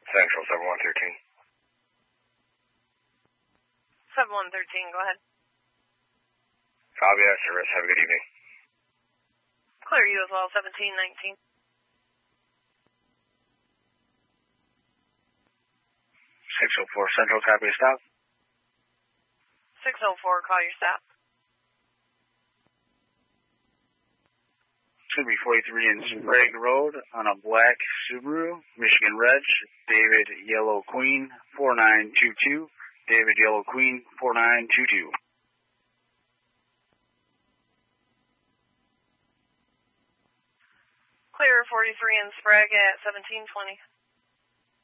Central 7113. 7113, go ahead. Copy that, service. Have a good evening. Clear you as well, 1719. 604 Central, copy a stop. 604, call your stop. It's going to be 43 in Sprague Road on a black Subaru, Michigan Reg, David Yellow Queen 4922. David Yellow Queen 4922. Clear 43 in Sprague at 1720.